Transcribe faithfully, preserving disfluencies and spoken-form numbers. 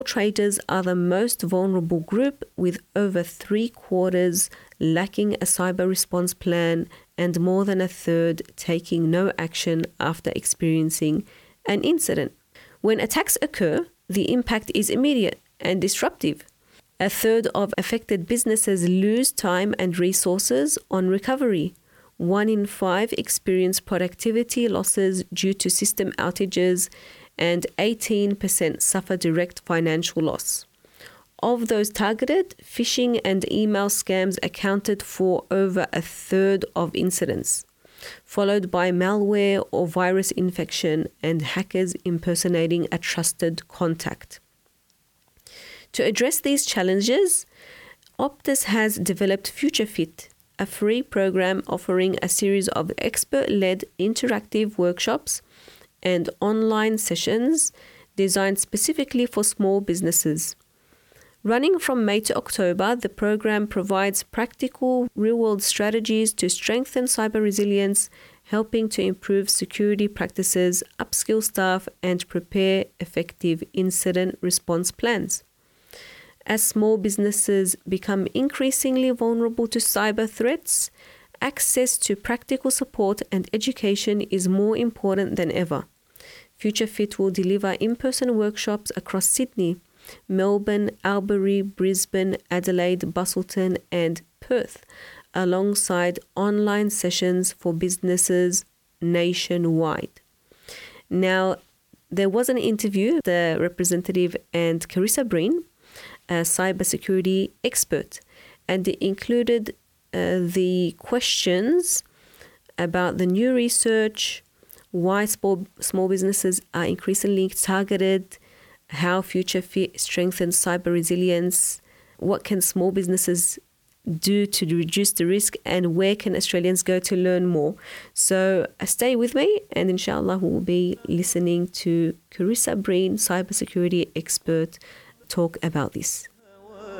Traders are the most vulnerable group, with over three quarters lacking a cyber response plan and more than a third taking no action after experiencing an incident. When attacks occur, the impact is immediate and disruptive. A third of affected businesses lose time and resources on recovery. One in five experience productivity losses due to system outages, and eighteen percent suffer direct financial loss. Of those targeted, phishing and email scams accounted for over a third of incidents, followed by malware or virus infection and hackers impersonating a trusted contact. To address these challenges, Optus has developed FutureFit, a free program offering a series of expert-led interactive workshops and online sessions designed specifically for small businesses. Running from May to October, the program provides practical, real-world strategies to strengthen cyber resilience, helping to improve security practices, upskill staff, and prepare effective incident response plans. As small businesses become increasingly vulnerable to cyber threats, access to practical support and education is more important than ever. FutureFit will deliver in-person workshops across Sydney, Melbourne, Albury, Brisbane, Adelaide, Busselton, and Perth, alongside online sessions for businesses nationwide. Now, there was an interview, the representative and Carissa Breen, a cybersecurity expert, and it included uh, the questions about the new research, why small, small businesses are increasingly targeted, how FutureFit strengthens cyber resilience, what can small businesses do to reduce the risk, and where can Australians go to learn more. So uh, stay with me, and inshallah we'll be listening to Carissa Breen, cybersecurity expert, talk about this.